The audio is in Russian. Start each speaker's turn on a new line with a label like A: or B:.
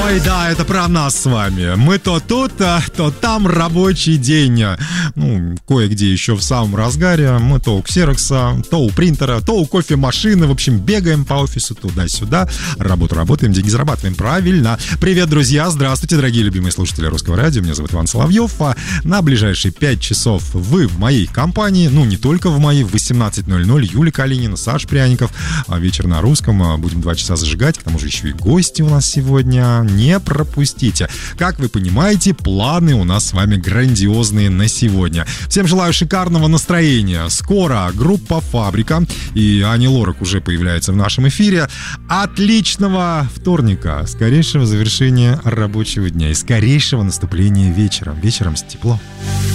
A: Ой, да, это про нас с вами. Мы то тут, то там рабочий день. Ну, кое-где еще в самом разгаре. Мы то у ксерокса, то у принтера, то у кофемашины. В общем, бегаем по офису туда-сюда. Работаем, деньги зарабатываем. Правильно. Привет, друзья. Здравствуйте, дорогие любимые слушатели Русского радио. Меня зовут Иван Соловьев. На ближайшие 5 часов вы в моей компании. Ну, не только в моей. В 18:00 Юлия Калинина, Саш Пряников. Вечер на русском. Будем 2 часа зажигать. К тому же еще и гости у нас сегодня. Не пропустите. Как вы понимаете, планы у нас с вами грандиозные на сегодня. Всем желаю шикарного настроения. Скоро группа «Фабрика» и Ани Лорак уже появляется в нашем эфире. Отличного вторника, скорейшего завершения рабочего дня и скорейшего наступления вечера. Вечером с теплом.